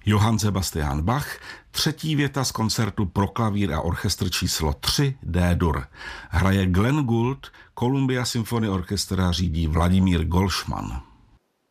Johann Sebastian Bach, třetí věta z koncertu pro klavír a orchestr číslo 3 D-dur. Hraje Glenn Gould, Columbia Symphony Orchestra řídí Vladimír Golšman.